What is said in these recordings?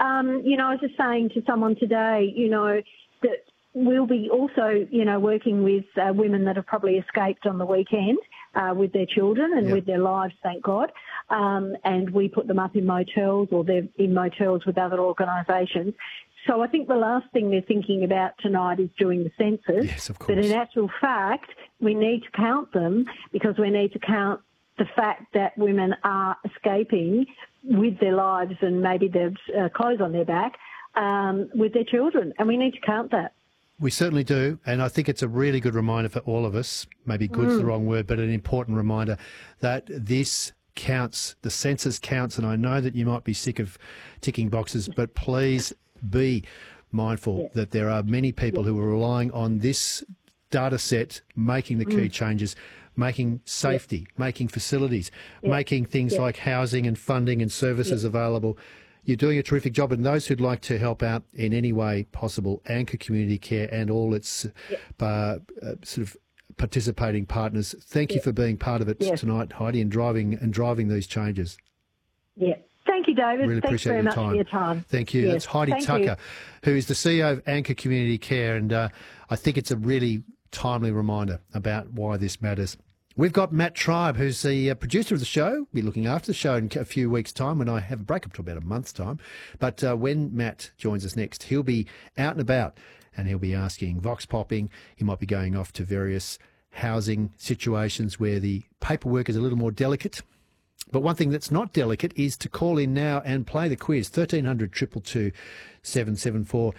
I was just saying to someone today, that we'll be also, working with women that have probably escaped on the weekend with their children and with their lives, thank God. And we put them up in motels, or they're in motels with other organisations. So I think the last thing they're thinking about tonight is doing the census. Yes, of course. But in actual fact, we need to count them, because we need to count the fact that women are escaping with their lives and maybe their clothes on their back with their children. And we need to count that. We certainly do, and I think it's a really good reminder for all of us, maybe good's the wrong word, but an important reminder that this counts, the census counts, and I know that you might be sick of ticking boxes, but please be mindful that there are many people who are relying on this data set, making the key changes, making safety, making facilities, making things like housing and funding and services available. You're doing a terrific job, and those who'd like to help out in any way possible, Anchor Community Care and all its sort of participating partners, thank you for being part of it tonight, Heidi, and driving these changes. Yeah. Thank you, David. Really Thanks appreciate very your much time. for your time. Thank you. Yes. That's Heidi Thank Tucker, you. who is the CEO of Anchor Community Care, and I think it's a really timely reminder about why this matters. We've got Matt Tribe, who's the producer of the show. We'll be looking after the show in a few weeks' time, when I have a break up to about a month's time. But when Matt joins us next, he'll be out and about, and he'll be asking vox popping. He might be going off to various housing situations where the paperwork is a little more delicate. But one thing that's not delicate is to call in now and play the quiz, 1300 222 774.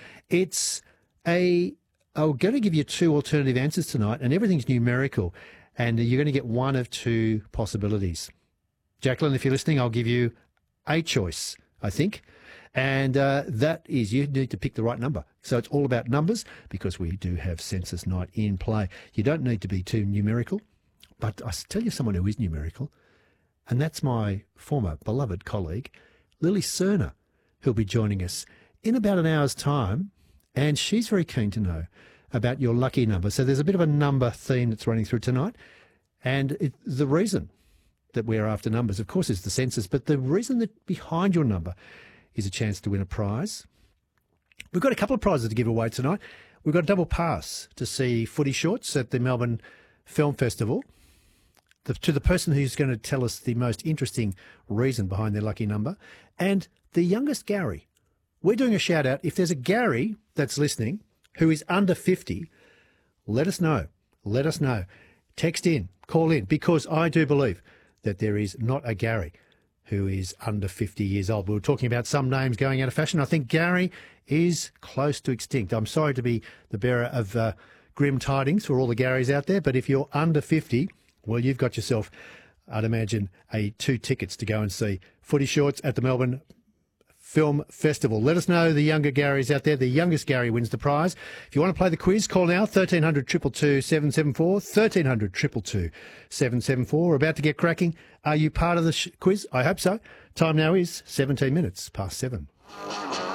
I'm going to give you two alternative answers tonight, and everything's numerical, and you're going to get one of two possibilities. Jacqueline, if you're listening, I'll give you a choice, I think, and that is you need to pick the right number. So it's all about numbers, because we do have census night in play. You don't need to be too numerical, but I tell you someone who is numerical, and that's my former beloved colleague, Lily Cerner, who'll be joining us in about an hour's time, and she's very keen to know about your lucky number. So there's a bit of a number theme that's running through tonight, and the reason that we're after numbers, of course, is the census, but the reason that behind your number is a chance to win a prize. We've got a couple of prizes to give away tonight. We've got a double pass to see Footy Shorts at the Melbourne Film Festival. To the person who's going to tell us the most interesting reason behind their lucky number, and the youngest Gary. We're doing a shout out. If there's a Gary that's listening who is under 50, let us know. Let us know. Text in, call in, because I do believe that there is not a Gary who is under 50 years old. We were talking about some names going out of fashion. I think Gary is close to extinct. I'm sorry to be the bearer of grim tidings for all the Garys out there, but if you're under 50, well, you've got yourself, I'd imagine, 2 tickets to go and see Footy Shorts at the Melbourne Film Festival. Let us know the younger Garys out there. The youngest Gary wins the prize. If you want to play the quiz, call now, 1300 222 774, 1300 222 774. We're about to get cracking. Are you part of the quiz? I hope so. Time now is 17 minutes past 7.